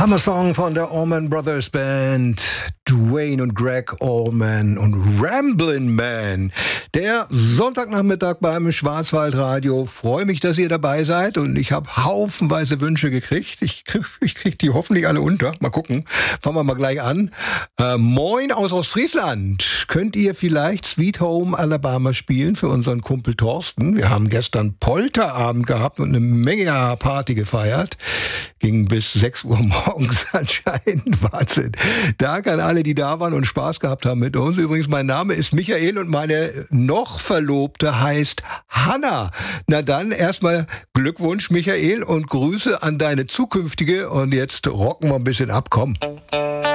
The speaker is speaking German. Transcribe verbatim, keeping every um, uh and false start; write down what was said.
Hammer-Song von der Allman Brothers Band, Dwayne und Greg Allman und Ramblin' Man. Der Sonntagnachmittag beim Schwarzwaldradio. Freue mich, dass ihr dabei seid, und ich habe haufenweise Wünsche gekriegt. Ich krieg, ich krieg die hoffentlich alle unter. Mal gucken. Fangen wir mal gleich an. Äh, moin aus Ostfriesland. Könnt ihr vielleicht Sweet Home Alabama spielen für unseren Kumpel Thorsten? Wir haben gestern Polterabend gehabt und eine mega Party gefeiert. Ging bis sechs Uhr morgens anscheinend. Wahnsinn. Danke an alle, die da waren und Spaß gehabt haben mit uns. Übrigens, mein Name ist Michael und meine noch Verlobte heißt Hanna. Na dann erstmal Glückwunsch, Michael, und Grüße an deine zukünftige. Und jetzt rocken wir ein bisschen ab. Komm.